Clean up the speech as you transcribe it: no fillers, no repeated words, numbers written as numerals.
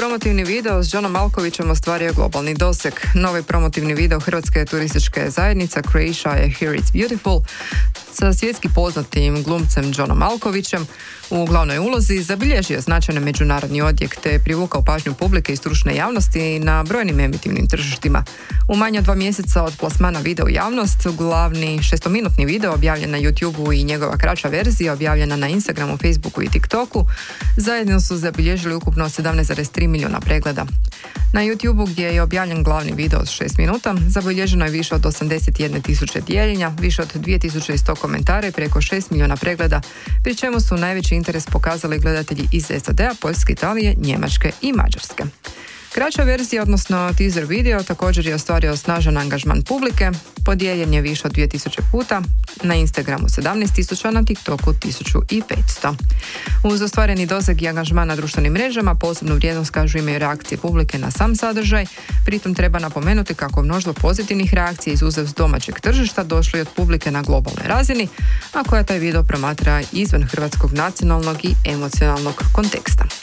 Promotivni video s Johnom Malkovićem ostvario je globalni doseg. Novi promotivni video Hrvatske turističke zajednice Croatia je Here It's Beautiful sa svjetski poznatim glumcem Johnom Malkovićem u glavnoj ulozi zabilježio značajan međunarodni odjek te je privukao pažnju publike i stručne javnosti na brojnim emitivnim tržištima. U manje od 2 mjeseca od plasmana videa u javnost, glavni 6-minutni video objavljen na YouTubeu i njegova kraća verzija objavljena na Instagramu, Facebooku i TikToku zajedno su zabilježili ukupno 17,3 milijuna pregleda. Na YouTubeu gdje je objavljen glavni video od 6 minuta zabilježeno je više od 81.000 dijeljenja, više od 2100 komentara i preko 6 milijuna pregleda, pri čemu su najveći interes pokazali gledatelji iz SAD-a, Poljske, Italije, Njemačke i Mađarske. Kraća verzija, odnosno teaser video, također je ostvario snažan angažman publike, podijeljen je više od 2000 puta, na Instagramu 17.000, na TikToku 1500. Uz ostvareni doseg i angažman na društvenim mrežama, posebnu vrijednost kažu imaju reakcije publike na sam sadržaj, pritom treba napomenuti kako mnoštvo pozitivnih reakcija izuzev s domaćeg tržišta došlo i od publike na globalnoj razini, a koja taj video promatra izvan hrvatskog nacionalnog i emocionalnog konteksta.